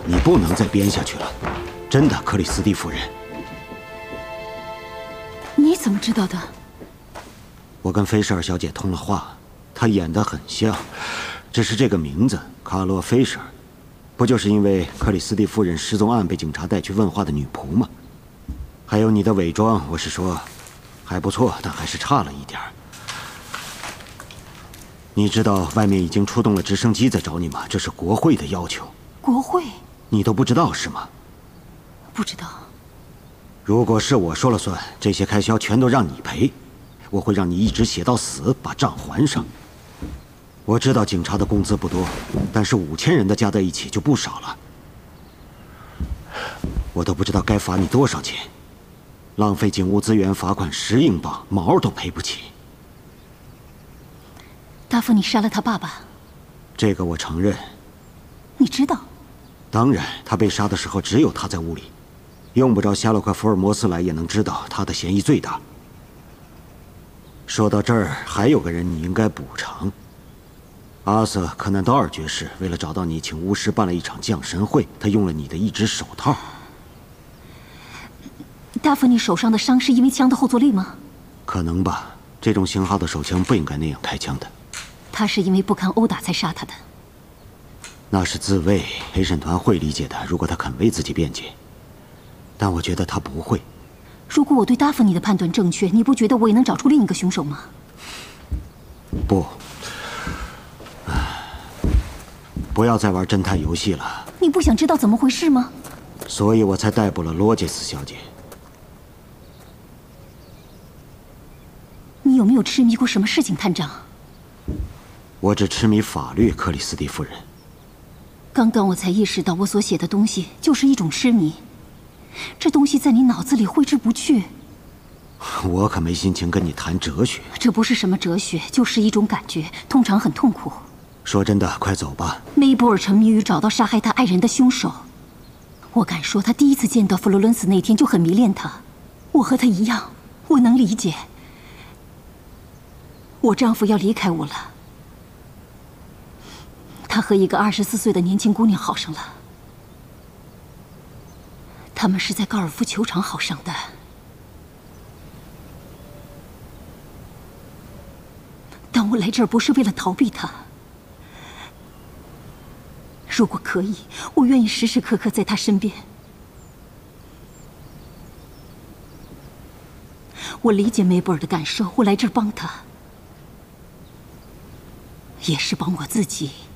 你不能再编下去了，真的，克里斯蒂夫人。 你怎么知道的？ 我跟菲舍尔小姐通了话，她演得很像，只是这个名字卡洛·菲舍尔，不就是因为克里斯蒂夫人失踪案被警察带去问话的女仆吗？还有你的伪装，我是说，还不错，但还是差了一点。你知道外面已经出动了直升机在找你吗？这是国会的要求。 国会？ 你都不知道是吗？ 不知道。 如果是我说了算，这些开销全都让你赔，我会让你一直写到死，把账还上。我知道警察的工资不多，但是5000人的加在一起就不少了。我都不知道该罚你多少钱，浪费警务资源罚款10英镑，毛都赔不起。 达芙妮杀了他爸爸， 这个我承认。 你知道？ 当然，他被杀的时候只有他在屋里，用不着夏洛克·福尔摩斯来也能知道他的嫌疑最大。说到这儿，还有个人你应该补偿。阿瑟·柯南道尔爵士为了找到你，请巫师办了一场降神会，他用了你的一只手套。 达芙妮手上的伤是因为枪的后坐力吗？ 可能吧，这种型号的手枪不应该那样开枪的。 他是因为不堪殴打才杀他的。 那是自卫，陪审团会理解的，如果他肯为自己辩解。但我觉得他不会。 如果我对达芙妮的判断正确，你不觉得我也能找出另一个凶手吗？ 不，不要再玩侦探游戏了。 你不想知道怎么回事吗？ 所以我才逮捕了罗杰斯小姐。 你有没有痴迷过什么事情，探长？ 我只痴迷法律，克里斯蒂夫人。 刚刚我才意识到，我所写的东西就是一种痴迷。这东西在你脑子里挥之不去。 我可没心情跟你谈哲学。 这不是什么哲学，就是一种感觉，通常很痛苦。 说真的，快走吧。 梅博尔沉迷于找到杀害他爱人的凶手。我敢说，他第一次见到弗罗伦斯那天就很迷恋他。我和他一样，我能理解。我丈夫要离开我了。他和一个24岁的年轻姑娘好上了。他们是在高尔夫球场好上的。但我来这儿不是为了逃避他。如果可以，我愿意时时刻刻在他身边。我理解梅博尔的感受，我来这儿帮他，也是帮我自己。